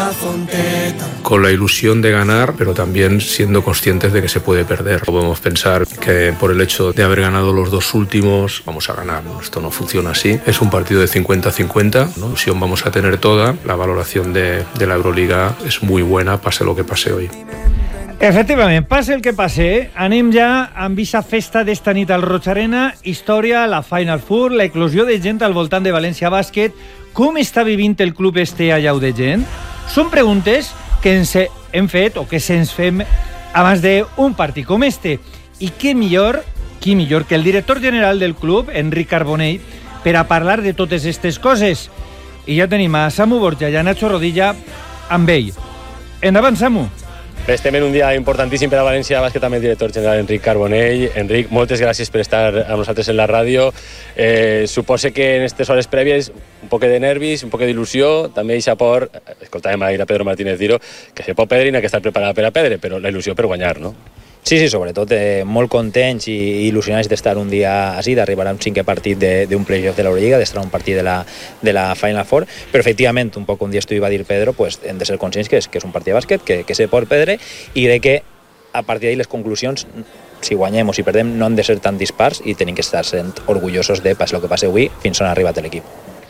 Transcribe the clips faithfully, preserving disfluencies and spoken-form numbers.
con la ilusión de ganar, pero también siendo conscientes de que se puede perder. No podemos pensar que por el hecho de haber ganado los dos últimos vamos a ganar. Esto no funciona así. Es un partido de cincuenta cincuenta, ¿no? Si vamos a tener toda, la valoración de, de la Euroliga és muy buena, pase lo que pase hoy. Efectivament, passe el que passe, anem ja amb aquesta festa d'esta nit al Roig Arena, història, la Final Four, la eclosió de gent al voltant de València Bàsquet, com està vivint el club este allau de gent? Són preguntes que ens hem fet o que se'ns fem abans d'un partit com este. I què millor, qui millor que el director general del club, Enric Carbonell, per a parlar de totes aquestes coses. I ja tenim a Samu Borja i a Nacho Rodilla amb ell. Endavant, Samu. Estem en un dia importantíssim per a València Bàsquet amb el director general Enric Carbonell. Enric, moltes gràcies per estar amb nosaltres en la ràdio. Eh, suposo que en aquestes hores prèvies un poc de nervis, un poc d'il·lusió, també eixa por, escoltàvem a Pedro Martínez dir-ho, que se pot perdre i no ha que estar preparada per a perdre, però la il·lusió per guanyar, no? Sí, sí, sobretot eh, molt contents i il·lusionats d'estar un dia així, d'arribar a un cinquè partit d'un playoff de l'Eurolliga, d'estar a un partit de la, de la Final Four, però efectivament, un poc un dia estuvi va dir Pedro, pues, hem de ser conscients que és, que és un partit de bàsquet, que, que se pot perdre, i de que a partir d'ahí les conclusions, si guanyem o si perdem, no han de ser tan dispars i tenim que estar sent orgullosos de pas el que passi avui fins on ha arribat l'equip.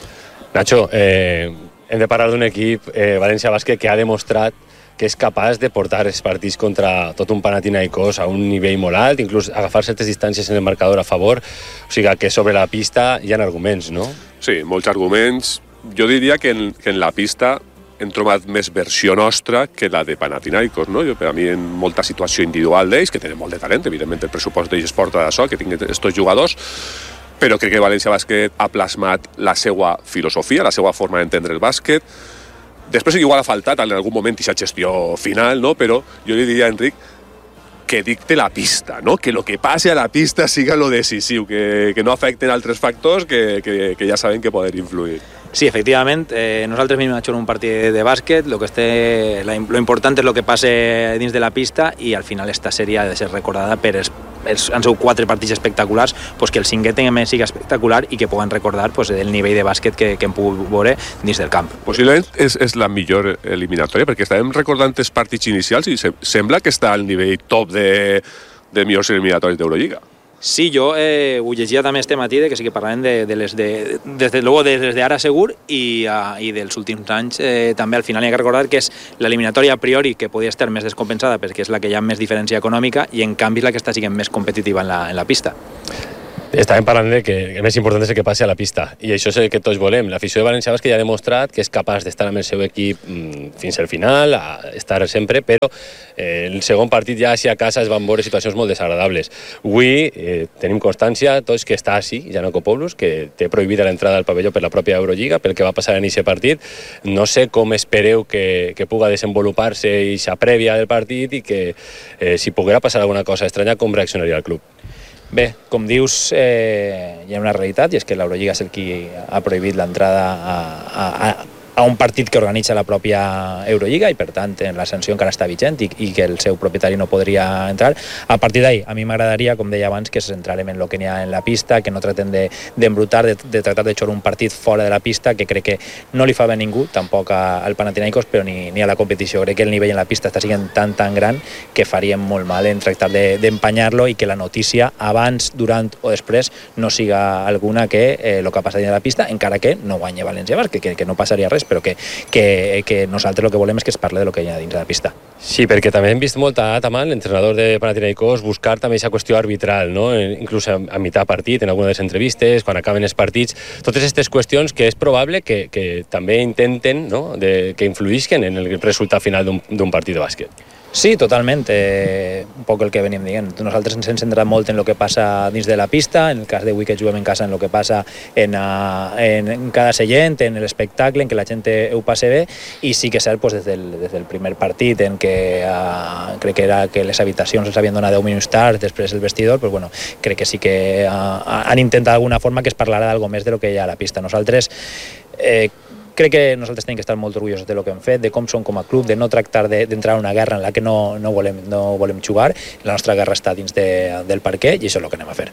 Nacho, eh, hem de parlar d'un equip, eh, València Bàsquet, que ha demostrat que és capaç de portar els partits contra tot un Panathinaikos a un nivell molt alt, inclús agafar certes distàncies en el marcador a favor, o sigui que sobre la pista hi ha arguments, no? Sí, molts arguments. Jo diria que en, que en la pista hem trobat més versió nostra que la de Panathinaikos, no? Jo, per a mi, en molta situació individual d'ells, que tenen molt de talent, evidentment el pressupost d'ells es porta d'això, que tinguin aquests jugadors, però crec que València Bàsquet ha plasmat la seva filosofia, la seva forma d'entendre el bàsquet. Després igual ha faltat en algun moment aquesta gestió final, no? Però jo li diria a Enric que dicte la pista, no? Que lo que passe a la pista siga lo decisiu, que, que no afecten altres factors que, que, que ja saben que poden influir. Sí, efectivament, eh, nosaltres venim a jugar un partit de bàsquet, lo, que esté, la, lo important és lo que passe dins de la pista i al final esta sèrie ha de ser recordada per els, els han sigut quatre partits espectaculars, pues que el cinquè també sigui espectacular i que puguen recordar pues, el nivell de bàsquet que, que hem pogut veure dins del camp. Possiblement és, és la millor eliminatòria, perquè estàvem recordant els partits inicials i se, sembla que està al nivell top de, de millors eliminatòries d'Eurolliga. Sí, jo eh, ho llegia també este matí de que sí que parlàvem de, de les de, des de, luego des de ara segur i, uh, i dels últims anys eh, també al final hi ha que recordar que és l'eliminatòria a priori que podia estar més descompensada perquè és la que hi ha més diferència econòmica i en canvi és la que està sent més competitiva en la, en la pista. Estàvem parlant de que el més important és el que passi a la pista i això és el que tots volem. L'afició de València Bàsquet ja ha demostrat que és capaç d'estar amb el seu equip mm, fins al final, a estar sempre, però eh, el segon partit ja a casa es van veure situacions molt desagradables. Avui eh, tenim constància tots que està així, Giannakopoulos, que té prohibida l'entrada al pavelló per la pròpia Eurolliga, pel que va passar en aquest partit. No sé com espereu que, que puga desenvolupar-se aquesta prèvia del partit i que eh, si poguera passar alguna cosa estranya, com reaccionaria el club? Bé, com dius, eh, hi ha una realitat i és que l'Eurolliga és el qui ha prohibit l'entrada a, a, a a un partit que organitza la pròpia Eurolliga i per tant la sanció encara està vigent i, i que el seu propietari no podria entrar. A partir d'ahí, a mi m'agradaria, com deia abans, que se centrarem en el que n'hi ha en la pista, que no tratem d'embrutar, de, de, de tractar de jugar un partit fora de la pista que crec que no li fa bé a ningú, tampoc al Panathinaikos, però ni, ni a la competició. Crec que el nivell en la pista està sent tan tan gran que faríem molt mal en tractar d'empanyar-lo de, i que la notícia abans, durant o després no siga alguna que eh, el que ha passat a la pista, encara que no guanyi València Bàsquet, que, que no passaria res, però que, que, que nosaltres el que volem és que es parli de lo que hi ha dins de la pista. Sí, perquè també hem vist molt a Ataman, l'entrenador de Panathinaikos, buscar també aquesta qüestió arbitral, no? Inclús a, a mitjà partit, en alguna de les entrevistes, quan acaben els partits, totes aquestes qüestions que és probable que, que també intenten, no? de, que influïsquen en el resultat final d'un partit de bàsquet. Sí, totalment. Eh, un poc el que venim dient. Nosaltres ens hem centrat molt en el que passa dins de la pista, en el cas d'avui que juguem en casa, en el que passa en, uh, en, en cada seient, en l'espectacle, en que la gent ho passe bé, i sí que és cert, pues, des, del, des del primer partit, en què uh, crec que era que les habitacions els havien donat deu minuts tard, després el vestidor, pues, bueno, crec que sí que uh, han intentat d'alguna forma que es parlarà d'algo més de lo que hi ha a la pista. Nosaltres eh, crec que nosaltres tenim que estar molt orgullosos de lo que hem fet, de com som com a club, de no tractar d'entrar en una guerra en la que no, no, volem, no volem jugar. La nostra guerra està dins de, del parquet i això és el que anem a fer.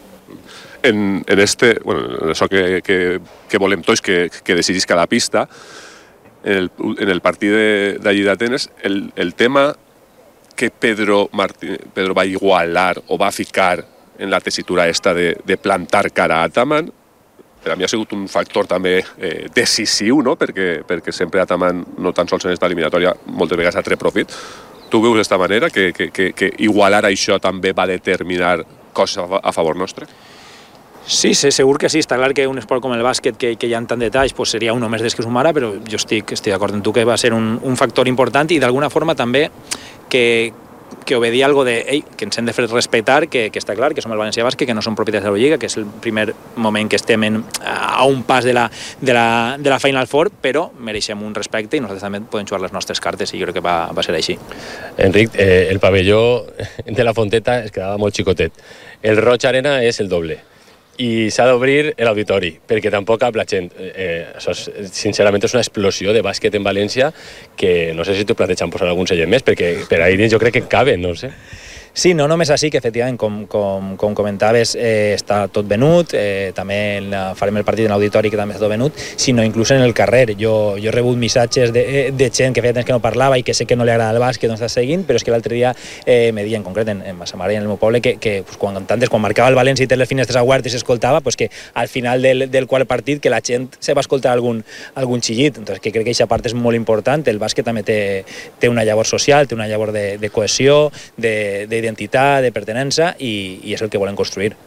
En, en este, bueno, en això que, que, que volem tots, que, que decidisca la pista, en el, en el partit d'allí d'Atenes, el, el tema que Pedro, Martí, Pedro va igualar o va ficar en la tessitura esta de, de plantar cara a Ataman, per a mi ha sigut un factor també eh, decisiu, no? perquè, perquè sempre Ataman, no tan sols en esta eliminatòria, moltes vegades ha tret profit. Tu veus d'esta manera que, que, que, que igualar això també va determinar coses a favor nostre? Sí, sí, segur que sí. Està clar que un esport com el bàsquet, que, que hi ha tant detalls, pues seria uno més des que sumara, però jo estic, estic d'acord amb tu que va ser un, un factor important i d'alguna forma també que, que obedia algo de ei, que ens hem de fer respectar, que, que està clar que som el València Bàsquet, que no som propietats de la Lliga, que és el primer moment que estem en, a un pas de la, de, la, de la Final Four, però mereixem un respecte i nosaltres també podem jugar les nostres cartes i jo crec que va, va ser així. Enric, eh, el pavelló de la Fonteta es quedava molt xicotet. El Roig Arena és el doble. I s'ha d'obrir l'auditori, perquè tampoc cap la gent. Eh, això és, sincerament és una explosió de bàsquet en València que no sé si t'ho planteixen posar algun seient més, perquè per ahir dins jo crec que caben, no sé. Sí, no només així, que efectivament, com, com, com comentaves, eh, està tot venut, eh, també la, farem el partit en l'auditori que també està tot venut, sinó inclús en el carrer. Jo, jo he rebut missatges de, de gent que feia temps que no parlava i que sé que no li agrada el bàsquet, no està seguint, però és que l'altre dia eh, me deia, en concret, en, en Massamari, en el meu poble, que, que pues, quan, tantes, quan marcava el València i té les finestres obertes i s'escoltava, pues, que al final del, del quart partit que la gent se va escoltar algun, algun xillit. Entonces, que crec que aquesta part és molt important. El bàsquet també té, té una llavor social, té una llavor de, de cohesió, de, de identitat, de pertenença i, i és el que volem construir.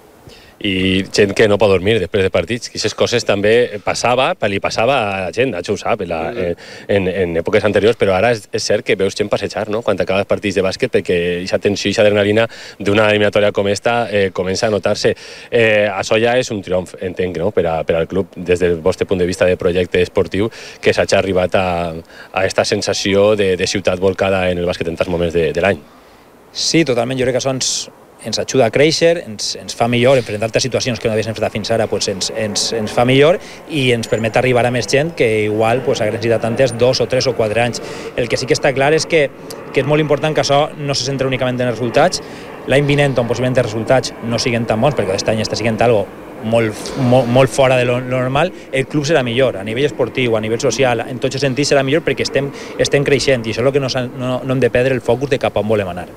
I gent que no pot dormir després de partits, que aquestes coses també passava, li passava a la gent, això ho sap, en, la, en, en èpoques anteriors, però ara és, és cert que veus gent passejar, no?, quan acaba els partits de bàsquet, perquè aquesta tensió i aquesta adrenalina d'una eliminatòria com esta eh, comença a notar-se. Eh, això ja és un triomf, entenc, no?, per, a, per al club, des del vostre punt de vista de projecte esportiu, que s'hagi arribat a, a aquesta sensació de, de ciutat volcada en el bàsquet en tants moments de, de l'any. Sí, totalment. Jo crec que això ens, ens ajuda a créixer, ens, ens fa millor, enfrontar-te a situacions que no havíem enfrontat fins ara, pues ens, ens, ens fa millor i ens permet arribar a més gent que igual pues, hagués necessitat antes dos o tres o quatre anys. El que sí que està clar és que, que és molt important que això no se centra únicament en els resultats. L'any vinent, on possiblement els resultats no siguin tan bons, perquè aquest any està siguent algo molt, molt, molt fora de lo, lo normal, el club serà millor, a nivell esportiu, a nivell social, en tots els sentits serà millor perquè estem, estem creixent i això és el que no, no, no hem de perdre el focus de cap on volem anar.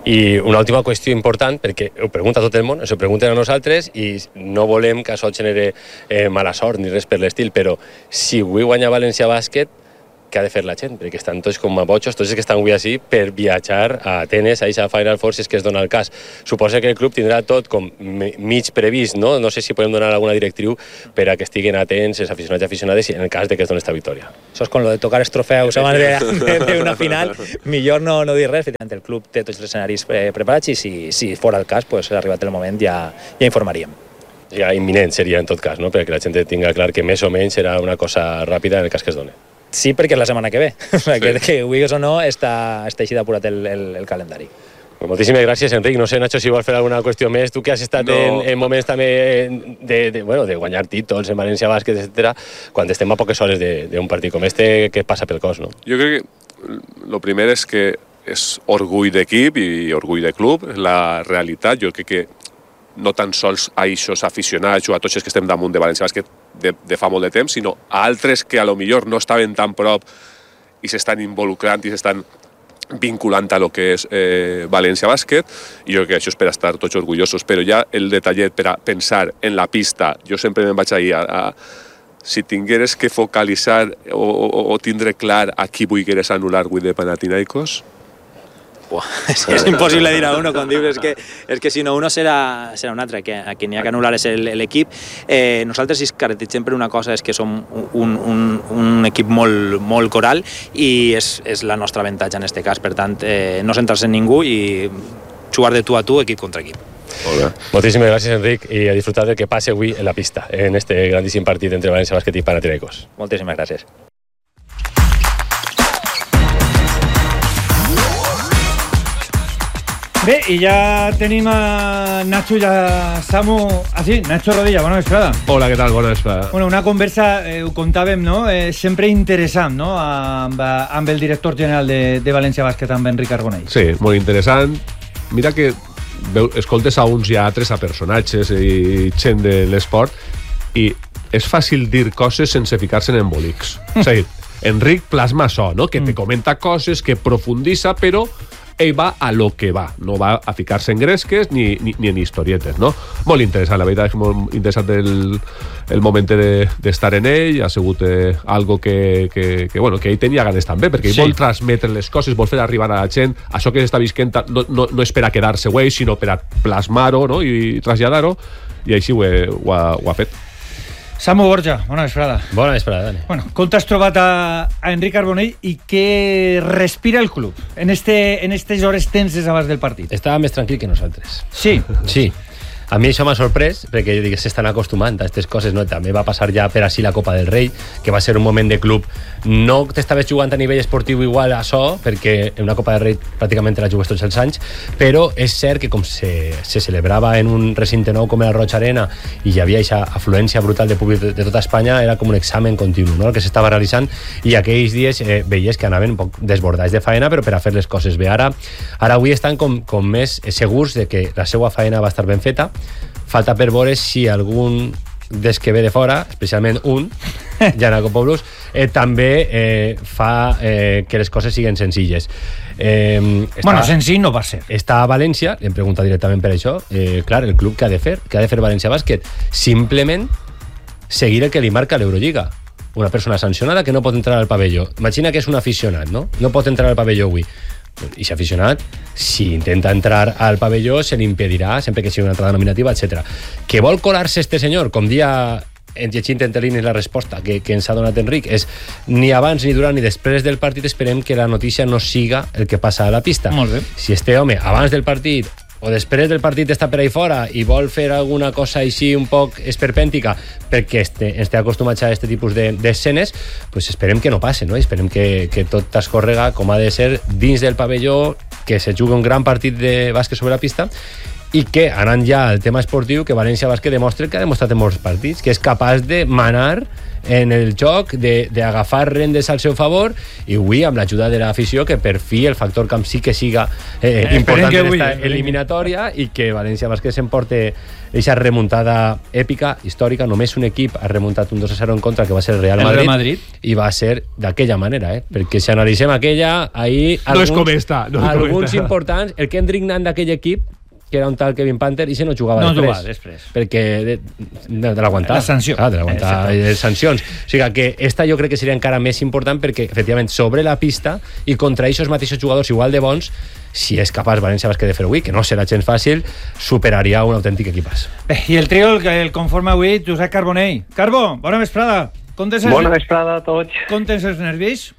I una última qüestió important, perquè ho pregunta tot el món, ens ho pregunten a nosaltres i no volem que això genere eh, mala sort ni res per l'estil, però si avui guanya València Bàsquet, què ha de fer la gent? Perquè estan tots com a botxos, tots els que estan avui així, per viatjar a Atenes, a aquesta Final Four, si és que es dona el cas. Suposa que el club tindrà tot com mig previst, no? No sé si podem donar alguna directriu per a que estiguen atents els aficionats i aficionades en el cas de que es doni esta victòria. Això és com lo de tocar els trofeus abans d'una final, millor no, no dir res. El club té tots els escenaris preparats i si, si fora el cas, pues, ha arribat el moment, ja, ja informaríem. Ja imminent seria en tot cas, no? Perquè la gent tinga clar que més o menys serà una cosa ràpida en el cas que es doni. Sí, perquè és la setmana que ve. O sigui, sí. que vulguis o no, està, està així d'apurat el, el, el calendari. Moltíssimes gràcies, Enric. No sé, Nacho, si vols fer alguna qüestió més. Tu que has estat no. en, en moments també de, de, bueno, de guanyar títols en València Bàsquet, etcètera, quan estem a poques hores d'un partit com este, què passa pel cos, no? Jo crec que el primer és que és orgull d'equip i orgull de club, la realitat. Jo crec que no tan sols a aquests aficionats o a tots els que estem damunt de València Bàsquet de, de fa molt de temps, sinó a altres que a lo millor no estaven tan prop i s'estan involucrant i s'estan vinculant a lo que és eh, València Bàsquet, i jo crec que això és per estar tots orgullosos, però ja el detallet per a pensar en la pista, jo sempre me'n vaig ahir a, a si tingueres que focalitzar o, o, o tindre clar a qui vulgueres anul·lar avui de Panathinaikos. Buah, és, és impossible dir a uno, com dius, és que, és que si no uno serà, serà un altre, que a qui n'hi ha que anul·lar és l'equip. Eh, nosaltres sí caracteritzem per una cosa, és que som un, un, un equip molt, molt coral i és, és la nostra avantatge en aquest cas, per tant, eh, no centrar-se en ningú i jugar de tu a tu, equip contra equip. Molt bé. Moltíssimes gràcies, Enric, i a disfrutar del que passi avui en la pista, en este grandíssim partit entre València Bàsquet i Panathinaikos. Moltíssimes gràcies. Bé, i ja tenim a Nacho i a Samu... Ah, sí, Nacho Rodilla, bona vesprada. Hola, què tal? Bona vesprada. Bueno, una conversa, eh, ho contàvem, no? Eh, sempre interessant, no? Amb, amb el director general de, de València Bàsquet, amb Enric Arbonell. Sí, molt interessant. Mira que veu, escoltes a uns i a altres, a personatges i gent de l'esport, i és fàcil dir coses sense ficar-se en embolics. O sigui, Enric plasma això, no? Que te comenta coses, que profunditza, però ell va a lo que va, no va a ficar-se en gresques ni, ni, ni en historietes, no? Molt interessant, la veritat és molt interessant el, el moment d'estar de, en ell, ha sigut eh, algo que, que, que, bueno, que ell tenia ganes també, perquè ell sí. vol transmetre les coses, vol fer arribar a la gent, això que s'està visquent no, no, no és per a quedar-se güey, sinó per a plasmar-ho, no? I traslladar-ho, i així ho, he, ho, ha, ho ha fet. Samu Borja, bona vesprada. Bona vesprada, Dani. Bueno, com t'has trobat a, a Enric Carbonell i què respira el club en este, en estes hores tenses abans del partit? Estava més tranquil que nosaltres. Sí? Sí. A mi això m'ha sorprès, perquè jo dic, s'estan acostumant a aquestes coses, no? També va passar ja per així la Copa del Rei, que va ser un moment de club. No t'estaves jugant a nivell esportiu igual a això, perquè en una Copa del Rei pràcticament la jugues tots els anys, però és cert que com se, se celebrava en un recinte nou com el Roig Arena i hi havia aquesta afluència brutal de públic de, de tota Espanya, era com un examen continu, no? El que s'estava realitzant, i aquells dies eh, veies que anaven un poc desbordats de faena, però per a fer les coses bé. Ara, ara avui estan com, com més segurs de que la seva faena va estar ben feta. Falta per veure si algun des que ve de fora, especialment un, Giannakopoulos, eh, també eh, fa eh, que les coses siguin senzilles. Eh, està, bueno, senzill no va ser. Està a València, hem preguntat directament per això, eh, clar, el club que ha de fer, que ha de fer València Bàsquet, simplement seguir el que li marca l'Eurolliga. Una persona sancionada que no pot entrar al pavelló. Imagina que és un aficionat, no? No pot entrar al pavelló avui. I si aficionat, si intenta entrar al pavelló, se li impedirà, sempre que sigui una entrada nominativa, etcètera. Que vol colar-se este senyor, com dia en llegint entre línies la resposta que, que ens ha donat Enric, és ni abans, ni durant, ni després del partit esperem que la notícia no siga el que passa a la pista. Molt bé. Si este home, abans del partit o després del partit està per ahí fora i vol fer alguna cosa així un poc esperpèntica perquè este, esté acostumat a aquest tipus d'escenes, de, pues esperem que no passe, no? Esperem que, que tot escorrega com ha de ser dins del pavelló, que se jugui un gran partit de bàsquet sobre la pista i que, anant ja al tema esportiu, que València Bàsquet demostra que ha demostrat en molts partits, que és capaç de manar en el joc, d'agafar rendes al seu favor, i avui amb l'ajuda de l'afició, que per fi el factor camp sí que siga eh, important en aquesta eliminatòria i que València Bàsquet s'emporte aquesta remuntada èpica, històrica. Només un equip ha remuntat un dos a zero en contra, que va ser el Real Madrid, el Real Madrid. I va ser d'aquella manera, eh? Perquè si analitzem aquella, ahí no alguns, és com esta, no és alguns com esta. Importants, el Kendrick Nunn d'aquell equip, que era un tal Kevin Panther, i se no jugava no després, jugava després perquè de, de, de l'aguantar la sanció, ah, de l'aguantar eh, les sancions. O sigui que esta jo crec que seria encara més important, perquè efectivament sobre la pista i contra aquests mateixos jugadors igual de bons, si és capaç València Bàsquet de fer avui, que no serà gens fàcil, superaria un autèntic equipàs. Bé, i el trio el, el conforma avui Josep Carbonell. Carbo, bona vesprada. Com tens els, bona vesprada a tots. Com tens els nervis?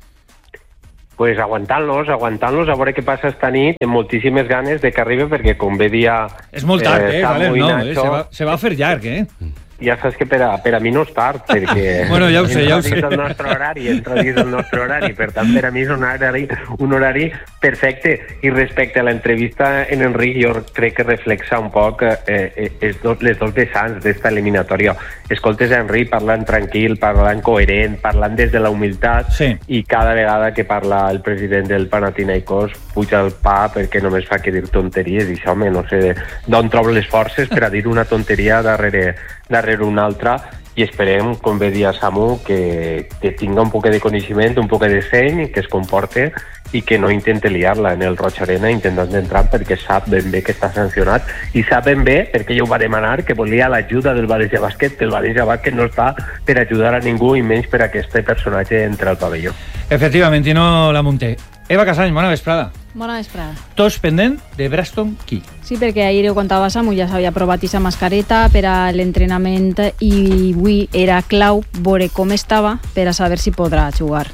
Pues aguantant-los, aguantant-los, a veure què passa esta nit, amb moltíssimes ganes de que arribi, perquè com bé dia... És molt tard, eh, eh Valer, no, eh? Se, va, se va a fer llarg, eh? Ja saps que per a, per a mi no és tard, perquè... bueno, ja ho sé, ja ho sé. Entra dins del nostre horari, entra dins del nostre horari, per tant, per a mi és un horari, un horari perfecte. I respecte a l'entrevista en Enric, jo crec que reflexa un poc eh, eh, dos, les dos vessants d'esta eliminatòria. Escoltes a Enric parlant tranquil, parlant coherent, parlant des de la humilitat, sí. I cada vegada que parla el president del Panathinaikos puja el pa perquè només fa que dir tonteries, i això, home, no sé d'on trobo les forces per a dir una tonteria darrere darrere una altra, i esperem, com bé dia Samu, que, que tinga un poc de coneixement, un poc de seny, que es comporte i que no intente liar-la en el Roig Arena intentant entrar, perquè sap ben bé que està sancionat, i sap ben bé, perquè jo ho va demanar, que volia l'ajuda del València Bàsquet, que el València Bàsquet no està per ajudar a ningú, i menys per a aquest personatge entre al pavelló. Efectivament, i no la munté. Eva Casany, bona vesprada. Bona vesprada. Tots pendent de Braston Key. Sí, perquè ahir ho contava Samu, ja s'havia provat aquesta mascareta per a l'entrenament i avui era clau veure com estava per a saber si podrà jugar.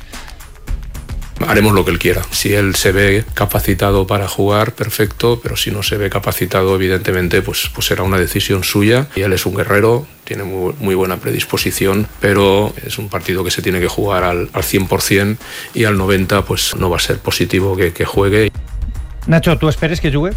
Haremos lo que él quiera. Si él se ve capacitado para jugar, perfecto, pero si no se ve capacitado, evidentemente, pues, pues será una decisión suya. Y él es un guerrero, tiene muy, muy buena predisposición, pero es un partido que se tiene que jugar al, al cien por ciento, y al noventa por ciento pues no va a ser positivo que, que juegue. Nacho, ¿tú esperes que jugue?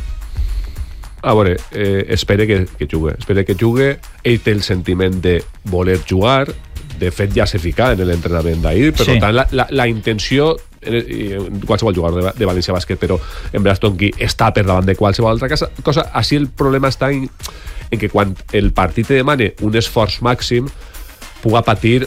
A veure, eh, espere que, que jugue. Espere que jugue. Ell té el sentiment de voler jugar. De fet, ja s'ha ficat en l'entrenament d'ahir. Per sí. tant, la, la, la intenció, en qualsevol jugador de, de València Bàsquet, però en Braston Key està per davant de qualsevol altra cosa. cosa així el problema està en, en que quan el partit te demana un esforç màxim, puga patir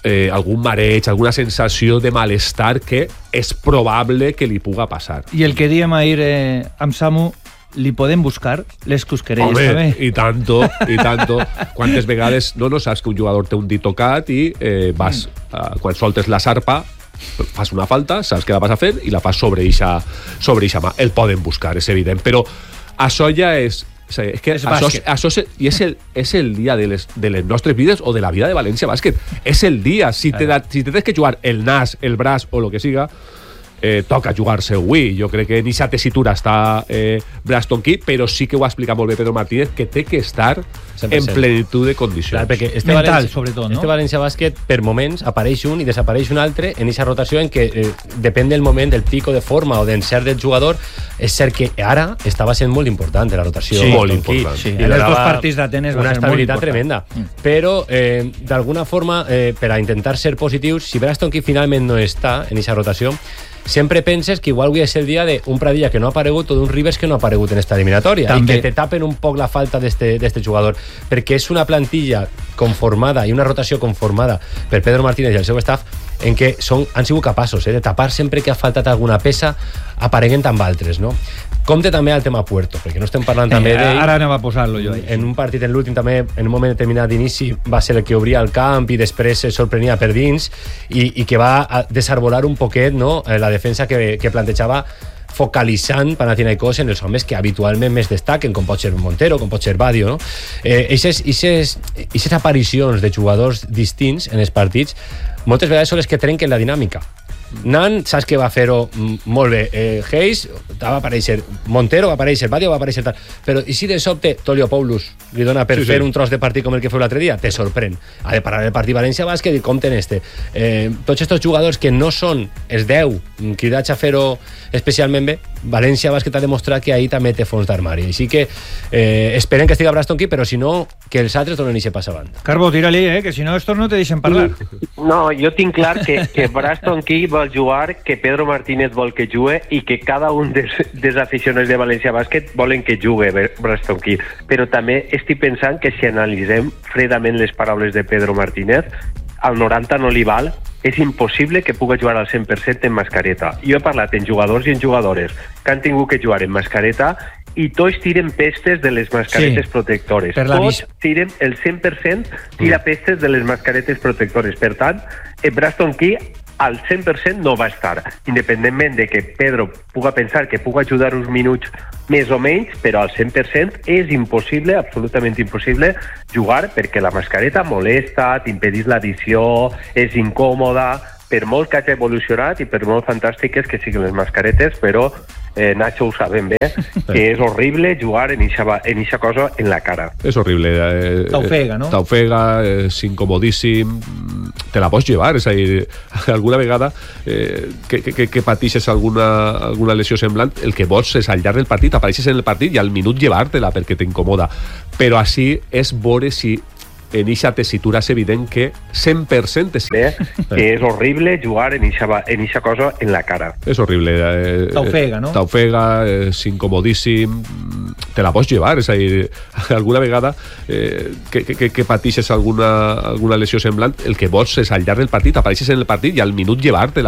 eh, algun mareig, alguna sensació de malestar que és probable que li puga passar. I el que diem ahir eh, amb Samu, li podem buscar les cusquerelles Home, també. i tanto, i tanto. Quantes vegades no, no saps que un jugador té un dit tocat i eh, vas, eh, quan soltes la sarpa, fas una falta, saps què la vas a fer i la fas sobre ixa, sobre ixa mà. El poden buscar, és evident, però això ja és... O sigui, és que és això, bàsquet. això és, i és el, és el dia de les, de les nostres vides o de la vida de València Bàsquet. És el dia. Si te, da, si te tens que jugar el nas, el braç o el que siga, eh, toca jugar-se avui. Jo crec que en aquesta tessitura està eh, Braston Key, però sí que ho ha explicat molt bé Pedro Martínez, que té que estar cent per cent en plenitud de condicions. Clar, perquè este mental, València, sobretot, no? Este València Bàsquet, per moments, apareix un i desapareix un altre en aquesta rotació en què eh, depèn del moment, del pico de forma o d'encert del jugador. És cert que ara estava sent molt important la rotació. Sí, molt important. Sí, I en els donava dos partits d'Atenes va una ser molt estabilitat important. tremenda. Mm. Però, eh, d'alguna forma, eh, per a intentar ser positius, si Braston Key finalment no està en aquesta rotació, sempre penses que igual avui és el dia d'un Pradilla que no ha aparegut o d'un Rivers que no ha aparegut en esta eliminatòria. També. I que te tapen un poc la falta d'este jugador. Perquè és una plantilla conformada i una rotació conformada per Pedro Martínez i el seu staff en què són, han sigut capaços eh, de tapar sempre que ha faltat alguna peça apareguent amb altres, no? Compte també al tema Puerto, perquè no estem parlant també eh, d'ell. Ara anem a posar-lo jo. En un partit, en l'últim també, en un moment determinat d'inici, va ser el que obria el camp i després se sorprenia per dins i, i que va a desarbolar un poquet, no?, la defensa que, que plantejava focalitzant Panathinaikos en els homes que habitualment més destaquen, com pot ser Montero, com pot ser Badio, no? Eh, eixes, eixes, eixes aparicions de jugadors distints en els partits moltes vegades són les que trenquen la dinàmica. Nan, saps que va fer-ho molt bé. Eh, Hayes va aparèixer, Montero va aparèixer, Badio va aparèixer tal. Però i si de sobte Toliopoulos li dona per Sí, sí. fer un tros de partit com el que feu l'altre dia, te sorprèn. Ha de parar el partit València Bàsquet i compte en este. Eh, tots aquests jugadors que no són els deu cridats a fer-ho especialment bé, València Bàsquet ha demostrat que ahir també té fons d'armari. Així que eh, esperem que estigui Braston Key, però si no, que els altres donen ixe pas avant. Carbo, tira-li, eh, que si no estos no te deixen parlar. No, jo tinc clar que, que Braston Key vol jugar, que Pedro Martínez vol que jugue i que cada un dels, dels aficionats de València Bàsquet volen que jugue Braston Key. Però també estic pensant que si analitzem fredament les paraules de Pedro Martínez, al noranta no li val, és impossible que pugui jugar al cent per cent en mascareta. Jo he parlat en jugadors i en jugadores que han tingut que jugar en mascareta i tots tiren pestes de les mascaretes Sí, protectores. per la Tots vis- tiren, el cent per cent tira pestes de les mascaretes protectores. Per tant, eh, Braston Key al cent per cent no va estar, independentment de que Pedro puga pensar que puga ajudar uns minuts més o menys, però al cent per cent és impossible, absolutament impossible, jugar perquè la mascareta molesta, t'impedís l'addició, és incòmoda, per molt que hagi evolucionat i per molt fantàstiques que siguin les mascaretes, però eh, Nacho ho sabem bé, que és horrible jugar en eixa, en eixa cosa en la cara. És horrible. Eh, T'ofega, no? T'ofega, és incomodíssim, te la pots llevar, és a dir, alguna vegada eh, que, que, que patixes alguna, alguna lesió semblant, el que vols és al llarg del partit, apareixes en el partit i al minut llevar-te-la perquè t'incomoda. Però així és veure si en eixa tessitura és evident que cent per cent és... Bé, que és horrible jugar en eixa, en eixa cosa en la cara. És horrible. Eh, T'ofega, no? T'ofega, és incomodíssim, te la pots llevar, és a dir, alguna vegada eh, que, que, que patixes alguna, alguna lesió semblant, el que vols és al llarg del partit, apareixes en el partit i al minut llevar-te-la